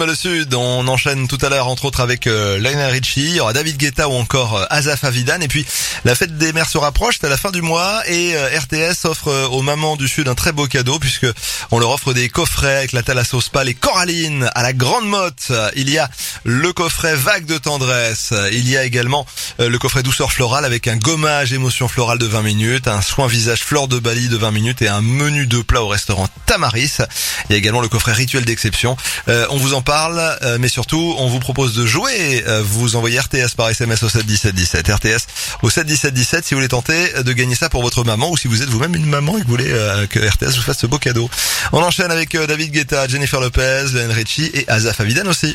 Le Sud, on enchaîne tout à l'heure entre autres avec Lionel Richie, il y aura David Guetta ou encore Asaf Avidan, et puis la fête des mères se rapproche, c'est à la fin du mois et RTS offre aux mamans du Sud un très beau cadeau puisque on leur offre des coffrets avec la Thalasso Spa, les Corallines à la Grande Motte. Il y a le coffret Vague de tendresse, il y a également le coffret Douceur florale avec un gommage émotion florale de 20 minutes, un soin visage fleur de Bali de 20 minutes et un menu de plat au restaurant Tamaris. Il y a également le coffret Rituel d'exception. On vous en parle, mais surtout, on vous propose de jouer. Vous envoyez RTS par SMS au 7 17 17. RTS au 7 17 17 si vous voulez tenter de gagner ça pour votre maman ou si vous êtes vous-même une maman et que vous voulez que RTS vous fasse ce beau cadeau. On enchaîne avec David Guetta, Jennifer Lopez, Lionel Richie et Asaf Avidan aussi.